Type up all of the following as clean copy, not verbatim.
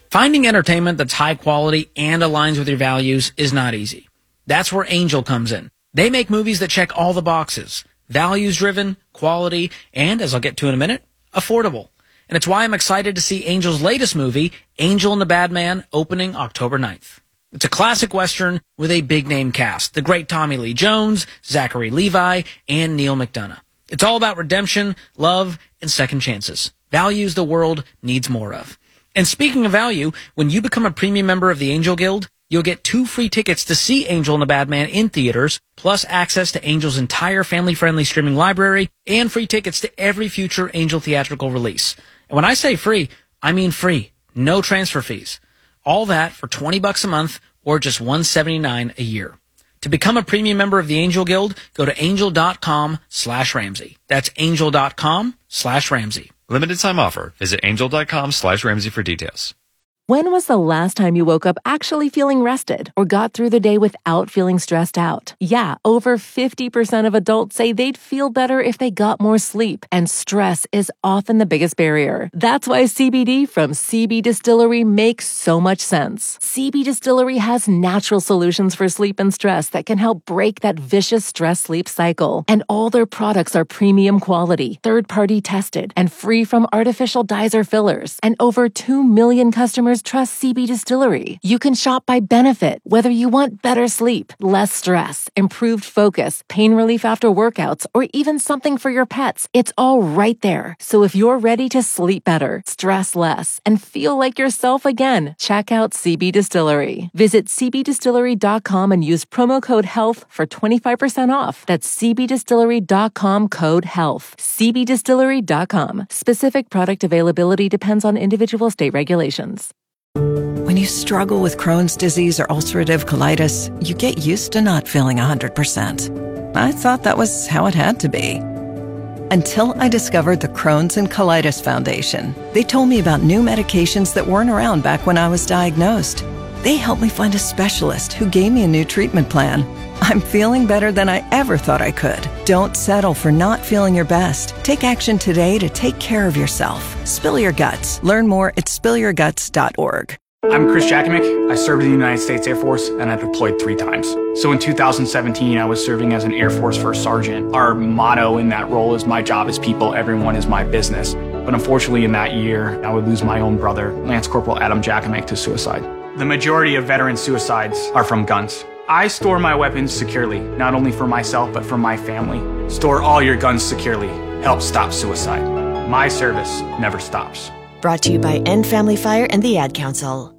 Finding entertainment that's high quality and aligns with your values is not easy. That's where Angel comes in. They make movies that check all the boxes. Values-driven, quality, and, as I'll get to in a minute, affordable. And it's why I'm excited to see Angel's latest movie, Angel and the Bad Man, opening October 9th. It's a classic Western with a big-name cast. The great Tommy Lee Jones, Zachary Levi, and Neil McDonough. It's all about redemption, love, and second chances. Values the world needs more of. And speaking of value, when you become a premium member of the Angel Guild, you'll get 2 free tickets to see Angel and the Bad Man in theaters, plus access to Angel's entire family-friendly streaming library, and free tickets to every future Angel theatrical release. And when I say free, I mean free. No transfer fees. All that for $20 a month or just $179 a year. To become a premium member of the Angel Guild, go to angel.com/Ramsey. That's angel.com/Ramsey. Limited time offer. Visit angel.com/Ramsey for details. When was the last time you woke up actually feeling rested or got through the day without feeling stressed out? Yeah, over 50% of adults say they'd feel better if they got more sleep, and stress is often the biggest barrier. That's why CBD from CB Distillery makes so much sense. CB Distillery has natural solutions for sleep and stress that can help break that vicious stress-sleep cycle. And all their products are premium quality, third-party tested, and free from artificial dyes or fillers. And over 2 million customers trust CB Distillery. You can shop by benefit, whether you want better sleep, less stress, improved focus, pain relief after workouts, or even something for your pets. It's all right there. So if you're ready to sleep better, stress less, and feel like yourself again, check out CB Distillery. Visit cbdistillery.com and use promo code HEALTH for 25% off. That's cbdistillery.com code HEALTH. cbdistillery.com. Specific product availability depends on individual state regulations. When you struggle with Crohn's disease or ulcerative colitis, you get used to not feeling 100%. I thought that was how it had to be. Until I discovered the Crohn's and Colitis Foundation. They told me about new medications that weren't around back when I was diagnosed. They helped me find a specialist who gave me a new treatment plan. I'm feeling better than I ever thought I could. Don't settle for not feeling your best. Take action today to take care of yourself. Spill your guts. Learn more at spillyourguts.org. I'm Chris Jakimick. I served in the United States Air Force and I deployed 3 times. So in 2017, I was serving as an Air Force First Sergeant. Our motto in that role is "My job is people, everyone is my business." But unfortunately in that year, I would lose my own brother, Lance Corporal Adam Jakimick, to suicide. The majority of veteran suicides are from guns. I store my weapons securely, not only for myself, but for my family. Store all your guns securely. Help stop suicide. My service never stops. Brought to you by End Family Fire and the Ad Council.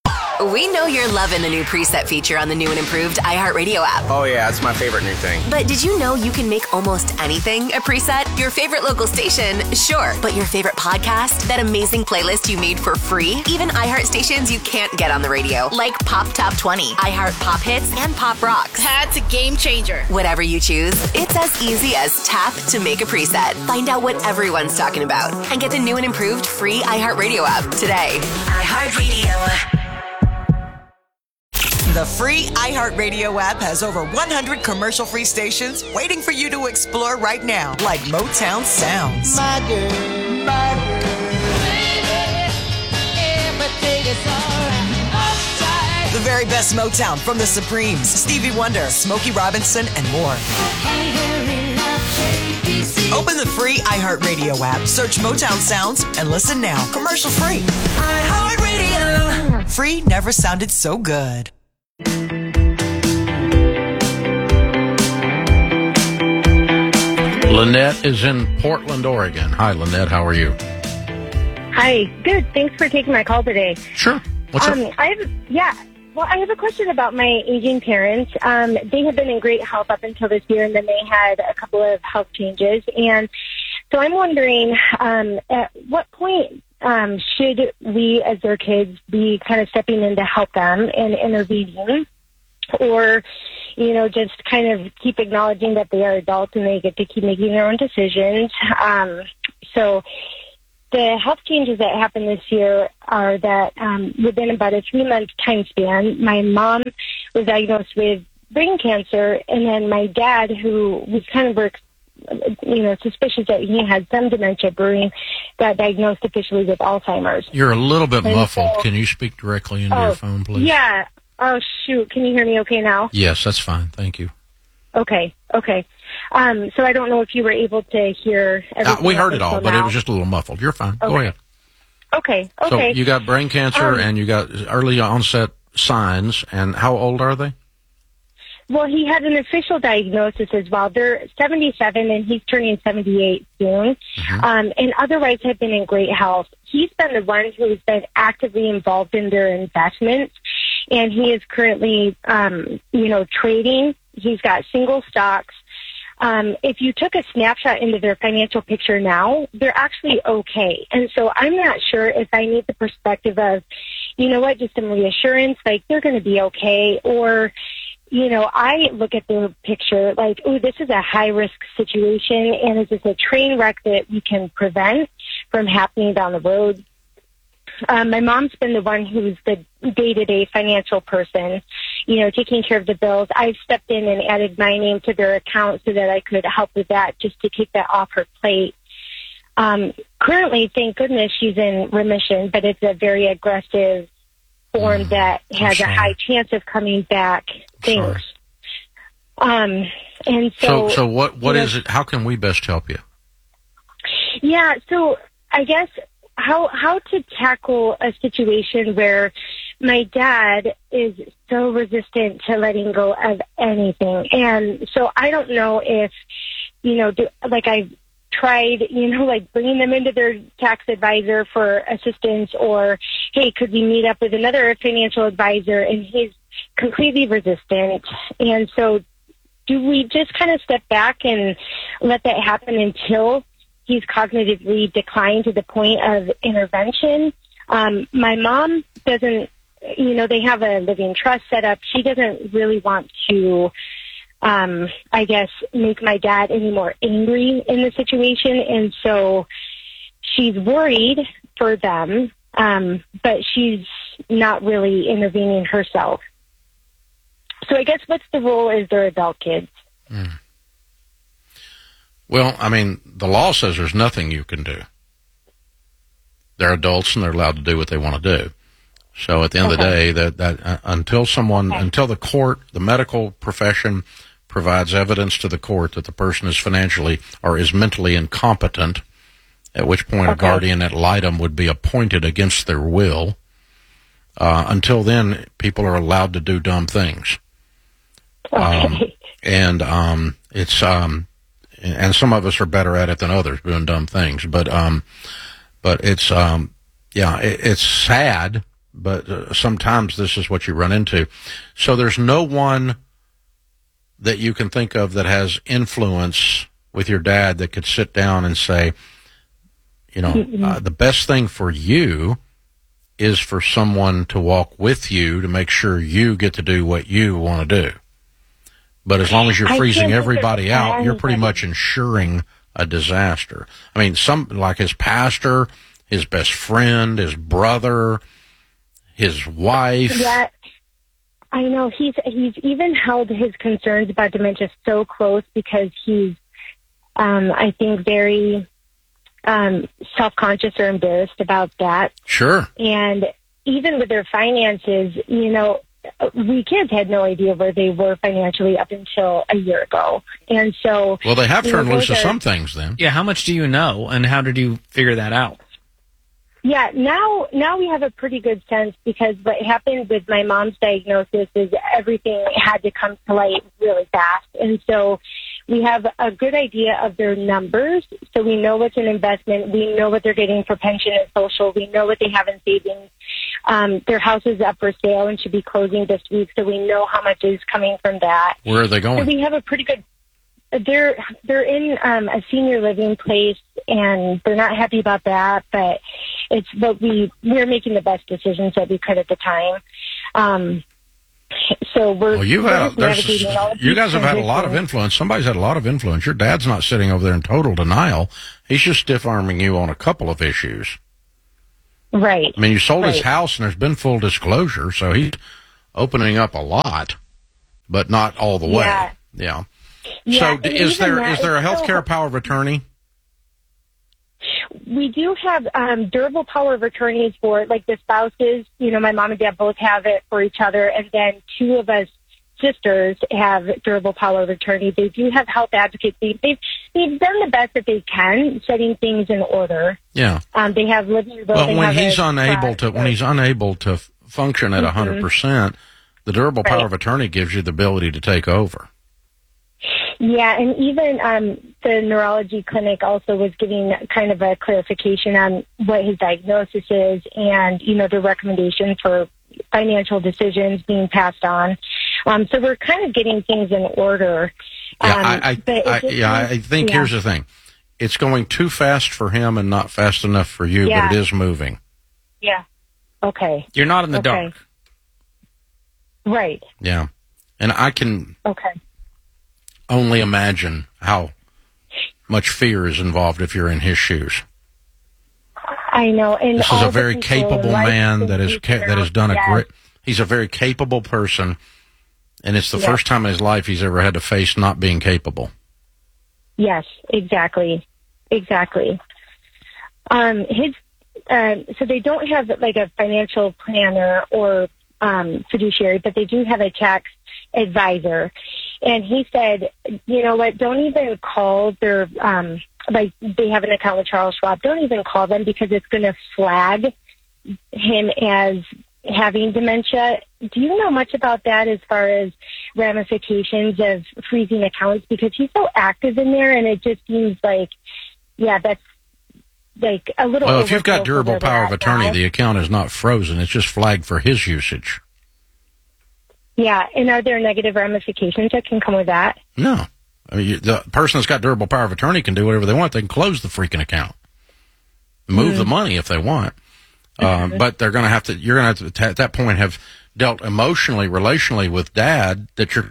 We know you're loving the new preset feature on the new and improved iHeartRadio app. Oh yeah, it's my favorite new thing. But did you know you can make almost anything a preset? Your favorite local station, sure. But your favorite podcast? That amazing playlist you made for free? Even iHeart stations you can't get on the radio, like Pop Top 20, iHeart Pop Hits, and Pop Rocks. That's a game changer. Whatever you choose, it's as easy as tap to make a preset. Find out what everyone's talking about and get the new and improved free iHeartRadio app today. iHeartRadio. The free iHeartRadio app has over 100 commercial-free stations waiting for you to explore right now, like Motown Sounds. My girl, baby, everything is all right. The very best Motown from the Supremes, Stevie Wonder, Smokey Robinson, and more. Open the free iHeartRadio app, search Motown Sounds, and listen now. Commercial-free. iHeartRadio. Free never sounded so good. Lynette is in Portland, Oregon. Hi, Lynette. How are you? Hi. Good. Thanks for taking my call today. Sure. What's up? I have a question about my aging parents. They have been in great health up until this year, and then they had a couple of health changes. And so I'm wondering, at what point should we, as their kids, be kind of stepping in to help them and intervening? Or, just kind of keep acknowledging that they are adults and they get to keep making their own decisions. So the health changes that happened this year are that within about a 3-month time span, my mom was diagnosed with brain cancer, and then my dad, who was kind of suspicious that he had some dementia brewing, got diagnosed officially with Alzheimer's. You're a little bit muffled. Can you speak directly into your phone, please? Yeah. Oh, shoot. Can you hear me okay now? Yes, that's fine. Thank you. Okay. So I don't know if you were able to hear everything. We heard it all, but it was just a little muffled. You're fine. Okay. Go ahead. Okay. So you got brain cancer and you got early onset signs, and how old are they? Well, he had an official diagnosis as well. They're 77 and he's turning 78 soon. And otherwise have been in great health. He's been the one who's been actively involved in their investments, and he is currently, trading. He's got single stocks. If you took a snapshot into their financial picture now, they're actually okay. And so I'm not sure if I need the perspective of, just some reassurance, like they're going to be okay, or, I look at the picture like, oh, this is a high-risk situation, and is this a train wreck that we can prevent from happening down the road? My mom's been the one who's the day-to-day financial person, taking care of the bills. I've stepped in and added my name to their account so that I could help with that, just to take that off her plate. Currently, thank goodness, she's in remission, but it's a very aggressive form that has a high chance of coming back. Things. And so what is it? How can we best help you? Yeah, so I guess how to tackle a situation where my dad is so resistant to letting go of anything. And so I don't know if, I've tried, bringing them into their tax advisor for assistance, or, hey, could we meet up with another financial advisor? And he's completely resistant. And so do we just kind of step back and let that happen until he's cognitively declined to the point of intervention? My mom doesn't, they have a living trust set up. She doesn't really want to, make my dad any more angry in the situation. And so she's worried for them, but she's not really intervening herself. So I guess what's the role as their adult kids? Well, the law says there's nothing you can do. They're adults and they're allowed to do what they want to do. So at the end of the day, until the court, the medical profession provides evidence to the court that the person is financially or is mentally incompetent, at which point a guardian ad litem would be appointed against their will. Until then, people are allowed to do dumb things. And some of us are better at it than others, doing dumb things. But it's it's sad. But sometimes this is what you run into. So there's no one that you can think of that has influence with your dad that could sit down and say, the best thing for you is for someone to walk with you to make sure you get to do what you want to do. But as long as you're freezing everybody out, you're pretty much ensuring a disaster. Some, like his pastor, his best friend, his brother, his wife. Yeah, I know. He's even held his concerns about dementia so close because he's, I think, very self-conscious or embarrassed about that. Sure. And even with their finances, we kids had no idea where they were financially up until a year ago. And so... Well, they have turned loose of some things then. Yeah, how much do you know, and how did you figure that out? Yeah, now we have a pretty good sense, because what happened with my mom's diagnosis is everything had to come to light really fast. And so we have a good idea of their numbers. So we know what's an investment. We know what they're getting for pension and social. We know what they have in savings. Their house is up for sale and should be closing this week, so we know how much is coming from that. Where are they going? So we have a pretty good... They're in a senior living place, and they're not happy about that, but we're making the best decisions that we could at the time. So you guys have had a lot of influence. Somebody's had a lot of influence. Your dad's not sitting over there in total denial. He's just stiff-arming you on a couple of issues. Right. You sold his house, and there's been full disclosure, so he's opening up a lot, but not all the way. Yeah. Yeah, So is there a healthcare power of attorney? We do have durable power of attorneys for, like, the spouses. You know, my mom and dad both have it for each other, and then two of us sisters have durable power of attorney. They do have health advocates. They've done the best that they can, setting things in order. Yeah. They have living will. Well, when he's unable to function at 100%, the durable power of attorney gives you the ability to take over. Yeah, and even the neurology clinic also was giving kind of a clarification on what his diagnosis is and, you know, the recommendation for financial decisions being passed on. So we're kind of getting things in order. I think here's the thing. It's going too fast for him and not fast enough for you, but it is moving. Yeah. Okay. You're not in the dark. Right. Yeah. And I can only imagine how much fear is involved if you're in his shoes. I know. And this is a very capable man that has done a great. He's a very capable person, and it's the first time in his life he's ever had to face not being capable. Yes, exactly. So they don't have like a financial planner or fiduciary, but they do have a tax advisor. And he said, you know what, don't even call their, like they have an account with Charles Schwab, don't even call them because it's going to flag him as having dementia. Do you know much about that as far as ramifications of freezing accounts? Because he's so active in there, and it just seems like, that's like a little. Well, if you've got durable power of attorney, the account is not frozen. It's just flagged for his usage. Yeah, and are there negative ramifications that can come with that? No. I mean, the person that's got durable power of attorney can do whatever they want. They can close the freaking account, move the money if they want. But they're going to have to, you're going to have to, at that point, have dealt emotionally, relationally with Dad that you're.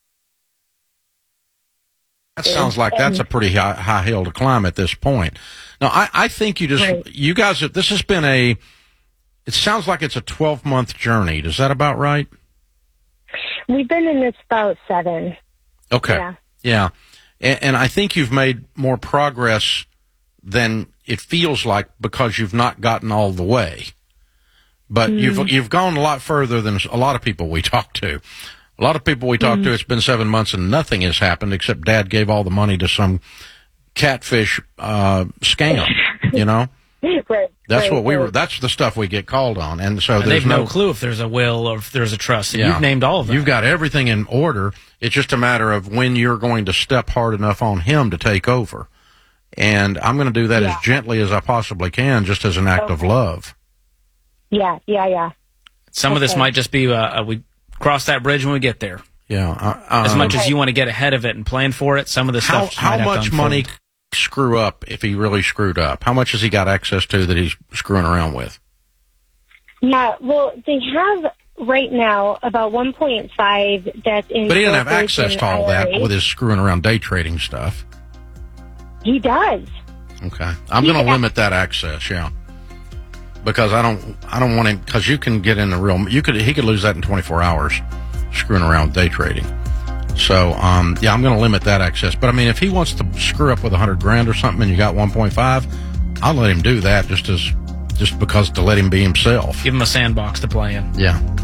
That sounds like that's a pretty high hill to climb at this point. Now, I think you guys, this has been it sounds like it's a 12-month journey. Is that about right? We've been in this about 7. Okay. Yeah. And I think you've made more progress than it feels like because you've not gotten all the way. But you've gone a lot further than a lot of people we talk to. A lot of people we talk to, it's been 7 months and nothing has happened except Dad gave all the money to some catfish scam, you know? Right. That's what we were. That's the stuff we get called on, and so they've no clue if there's a will or if there's a trust. And you've named all of them. You've got everything in order. It's just a matter of when you're going to step hard enough on him to take over. And I'm going to do that as gently as I possibly can, just as an act of love. Yeah. Some of this might just be we cross that bridge when we get there. Yeah. As much as you want to get ahead of it and plan for it, some of the stuff. How much money screw up if he really screwed up? How much has he got access to that he's screwing around with? Yeah, well, they have right now about 1.5 that's in. But he doesn't have access to all that with his screwing around day trading stuff. He does. Okay, I'm going to limit that access. Yeah, because I don't want him, because you can get in the real. He could lose that in 24 hours screwing around with day trading. So, I'm going to limit that access. But I mean, if he wants to screw up with $100,000 or something and you got 1.5, I'll let him do that just because to let him be himself. Give him a sandbox to play in. Yeah.